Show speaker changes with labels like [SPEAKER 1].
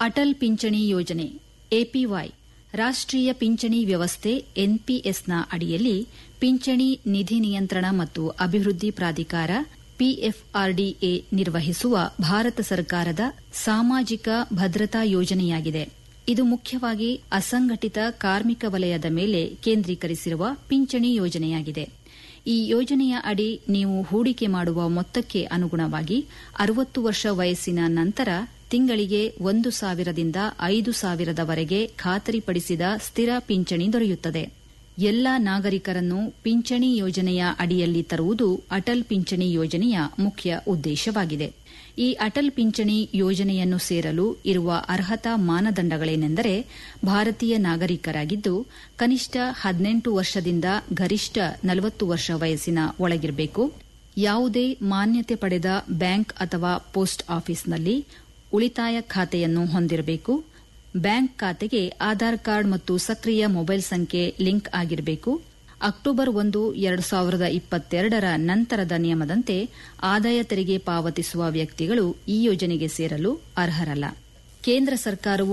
[SPEAKER 1] ಅಟಲ್ ಪಿಂಚಣಿ ಯೋಜನೆ ಎಪಿವೈ ರಾಷ್ಟ್ರೀಯ ಪಿಂಚಣಿ ವ್ಯವಸ್ಥೆ ಎನ್ಪಿಎಸ್ನ ಅಡಿಯಲ್ಲಿ ಪಿಂಚಣಿ ನಿಧಿ ನಿಯಂತ್ರಣ ಮತ್ತು ಅಭಿವೃದ್ಧಿ ಪ್ರಾಧಿಕಾರ ಪಿಎಫ್ಆರ್ಡಿಎ ನಿರ್ವಹಿಸುವ ಭಾರತ ಸರ್ಕಾರದ ಸಾಮಾಜಿಕ ಭದ್ರತಾ ಯೋಜನೆಯಾಗಿದೆ. ಇದು ಮುಖ್ಯವಾಗಿ ಅಸಂಘಟಿತ ಕಾರ್ಮಿಕ ವಲಯದ ಮೇಲೆ ಕೇಂದ್ರೀಕರಿಸಿರುವ ಪಿಂಚಣಿ ಯೋಜನೆಯಾಗಿದೆ. ಈ ಯೋಜನೆಯ ಅಡಿ ನೀವು ಹೂಡಿಕೆ ಮಾಡುವ ಮೊತ್ತಕ್ಕೆ ಅನುಗುಣವಾಗಿ 60 ವರ್ಷ ವಯಸ್ಸಿನ ನಂತರ ತಿಂಗಳಿಗೆ 1,000 ರಿಂದ 5,000 ಖಾತರಿಪಡಿಸಿದ ಸ್ಥಿರ ಪಿಂಚಣಿ ದೊರೆಯುತ್ತದೆ. ಎಲ್ಲ ನಾಗರಿಕರನ್ನು ಪಿಂಚಣಿ ಯೋಜನೆಯ ಅಡಿಯಲ್ಲಿ ತರುವುದು ಅಟಲ್ ಪಿಂಚಣಿ ಯೋಜನೆಯ ಮುಖ್ಯ ಉದ್ದೇಶವಾಗಿದೆ. ಈ ಅಟಲ್ ಪಿಂಚಣಿ ಯೋಜನೆಯನ್ನು ಸೇರಲು ಇರುವ ಅರ್ಹತಾ ಮಾನದಂಡಗಳೇನೆಂದರೆ ಭಾರತೀಯ ನಾಗರಿಕರಾಗಿದ್ದು ಕನಿಷ್ಠ 18 ವರ್ಷದಿಂದ ಗರಿಷ್ಠ 40 ವರ್ಷ ವಯಸ್ಸಿನ ಒಳಗಿರಬೇಕು, ಯಾವುದೇ ಮಾನ್ಯತೆ ಪಡೆದ ಬ್ಯಾಂಕ್ ಅಥವಾ ಪೋಸ್ಟ್ ಆಫೀಸ್ನಲ್ಲಿ ಉಳಿತಾಯ ಖಾತೆಯನ್ನು ಹೊಂದಿರಬೇಕು, ಬ್ಯಾಂಕ್ ಖಾತೆಗೆ ಆಧಾರ್ ಕಾರ್ಡ್ ಮತ್ತು ಸಕ್ರಿಯ ಮೊಬೈಲ್ ಸಂಖ್ಯೆ ಲಿಂಕ್ ಆಗಿರಬೇಕು. ಅಕ್ಟೋಬರ್ 1, 2022 ನಂತರದ ನಿಯಮದಂತೆ ಆದಾಯ ತೆರಿಗೆ ಪಾವತಿಸುವ ವ್ಯಕ್ತಿಗಳು ಈ ಯೋಜನೆಗೆ ಸೇರಲು ಅರ್ಹರಲ್ಲ. ಕೇಂದ್ರ ಸರ್ಕಾರವು